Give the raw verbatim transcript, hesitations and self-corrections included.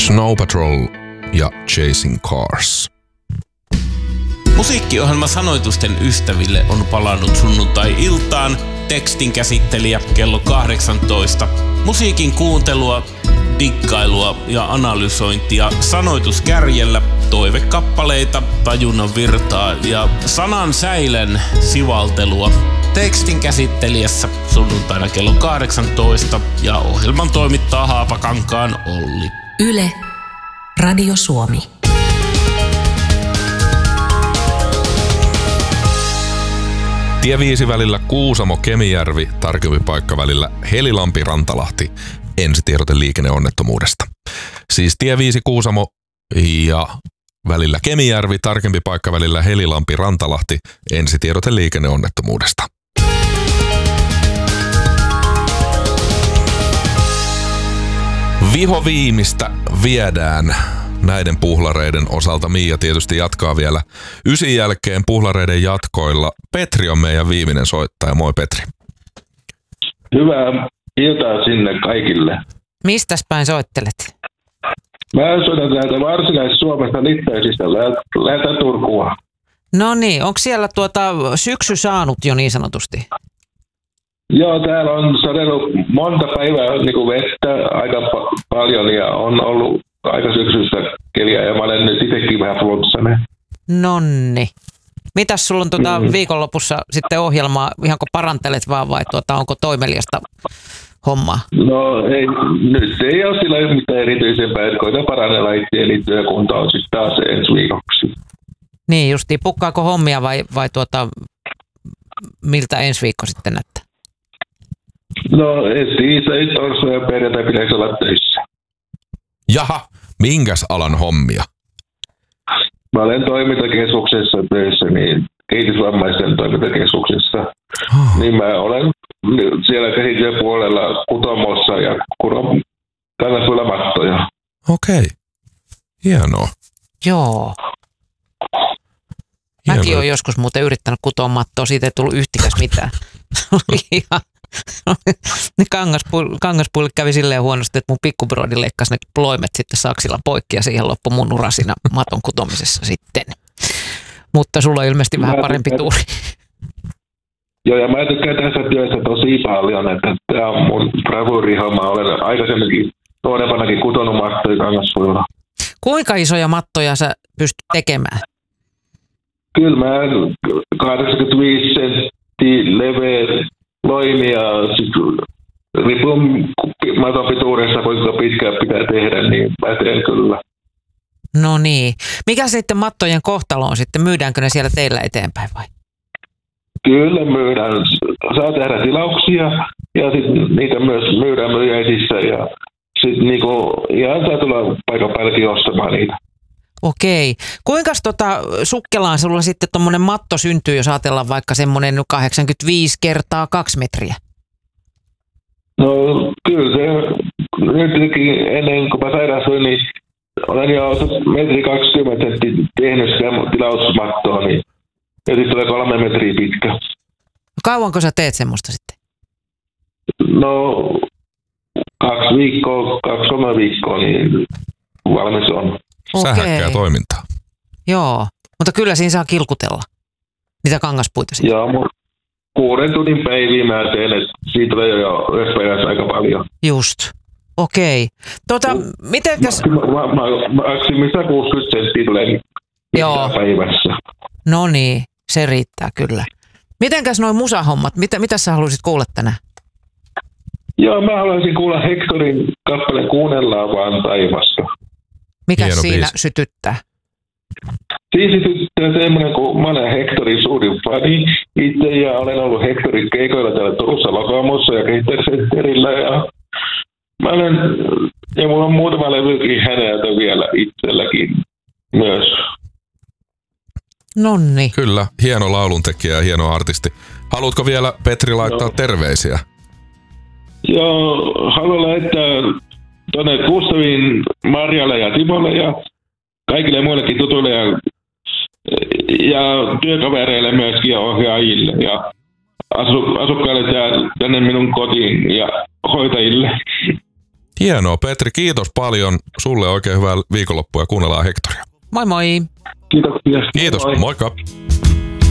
Snow Patrol ja Chasing Cars. Musiikkiohjelma Sanoitusten ystäville on palannut sunnuntai-iltaan. Tekstin käsittelijä kello kahdeksantoista. Musiikin kuuntelua, dikkailua ja analysointia sanoituskärjellä, toivekappaleita, tajunnan virtaa ja sanan säilen sivaltelua. Tekstin käsittelijässä sunnuntaina kello kahdeksantoista ja ohjelman toimittaa Haapakankaan Olli. Yle, Radio Suomi. Tie viisi välillä Kuusamo-Kemijärvi, tarkempi paikka välillä Helilampi-Rantalahti. Ensitiedote liikenneonnettomuudesta. Siis tie viisi Kuusamo ja välillä Kemijärvi, tarkempi paikka välillä Helilampi-Rantalahti. Ensitiedote liikenneonnettomuudesta. Vihoviimistä viedään näiden puhlareiden osalta. Miia tietysti jatkaa vielä ysin jälkeen puhlareiden jatkoilla. Petri on meidän viimeinen soittaja. Moi Petri. Hyvää iltaa sinne kaikille. Mistäs päin soittelet? Mä soitan täältä Varsinais-Suomesta Litteisistä. Lähetään Turkua. No niin, onko siellä tuota syksy saanut jo niin sanotusti? Joo, täällä on sadellut monta päivää niin kuin vettä aika pa- paljon ja on ollut aika syksystä keliä ja mä olen nyt itsekin vähän flunssainen. Nonni. Mitäs sulla on tuota mm. viikonlopussa sitten ohjelmaa? Ihanko parantelet vaan vai tuota, onko toimeliasta hommaa? No ei, nyt ei ole sillä mitään erityisempää, että koitan parannella itseäni työkunta on sitten taas ensi viikoksi. Niin justiin, pukkaako hommia vai, vai tuota, miltä ensi viikko sitten näyttää? No ensi torstai ja perjantai pitäisi olla töissä. Jaha, minkäs alan hommia? Mä olen toimintakeskuksessa töissä, niin kehitysvammaisten toimintakeskuksessa. Oh. Niin mä olen siellä käsityöpuolella kutomossa ja kudon kannasvuilla mattoja. Okei, okay. Hienoa. Joo. Mäkin Hienoa. Olen joskus muuten yrittänyt kutoa mattoa, siitä ei tullut yhtikäs mitään. Ihan. Kangaspuille, kangaspuille kävi silleen huonosti, että mun pikkubrodi leikkasi ne ploimet sitten saksilla poikki ja siihen loppui mun ura siinä maton kutomisessa sitten. Mutta sulla on ilmeisesti vähän parempi tuuri. Joo, ja mä tykkään tässä työssä tosi paljon, että tämä on mun bravurihomma. Olen aikaisemminkin nuorempanakin kutonut mattoja kangaspuilla. Kuinka isoja mattoja sä pystyt tekemään? Kyllä mä kahdeksankymmentäviisi senttiä leveä loimi ja sitten ripun maton pituudessa, kuinka pitkään pitää tehdä, niin mä teen kyllä. No niin. Mikä sitten mattojen kohtalo on sitten? Myydäänkö ne siellä teillä eteenpäin vai? Kyllä myydään. Saa tehdä tilauksia ja sitten niitä myös myydään myyjäisissä ja sitten niinku ihan saa tulla paikan päälläkin ostamaan niitä. Okei. Kuinkas tota sukkelaan sulla sitten tommonen matto syntyy, jos ajatellaan vaikka semmoinen kahdeksankymmentäviisi kertaa kaksi metriä? No kyllä se nytkin ennen kuin mä sairastuin, niin olen jo metri kaksikymmentä senttiä tehnyt sitä tilausmattoa, niin ja sitten tulee kolme metriä pitkä. No kauanko sä teet semmoista sitten? No kaksi viikkoa, kaksi kolme viikkoa, niin valmis on. Sähäkkää toimintaa. Joo, mutta kyllä siinä saa kilkutella niitä kangaspuita siinä. Joo, mutta kuuden tunnin päiviä mä teen, että siitä tulee jo yhdessä päivässä aika paljon. Just, okei. Tota, mitenkäs... Maksimissa kuusikymmentä senttiä tulee Joo. päivässä. No niin, se riittää kyllä. Mitenkäs noi musahommat, mitä, mitä sä haluaisit kuulla tänään? Joo, mä haluaisin kuulla Hectorin kappaleen Kuunnellaan vaan taivasta. Mikä Hieno siinä biisi. sytyttää? Siinä sytyttää semmoinen, kun mä olen Hectorin suurin fani itse ja olen ollut Hectorin keikoilla täällä Turussa Lokamossa ja Kehittäjäsenterillä ja mä olen, ja mulla on muutama levykin häneltä vielä itselläkin myös. Nonni. Kyllä, hieno lauluntekijä ja hieno artisti. Haluatko vielä, Petri, laittaa no. terveisiä? Joo, haluan laittaa tuonne Gustavin, Marjalle ja Timolle ja kaikille muillekin tutuille ja, ja työkavereille myöskin ja ohjaajille ja asu, asukkaille tää, tänne minun kotiin ja hoitajille. Hienoa, Petri. Kiitos paljon. Sulle oikein hyvää viikonloppua ja kuunnellaan Hektoria. Moi moi! Kiitoksia. Kiitos, Moi. moikka!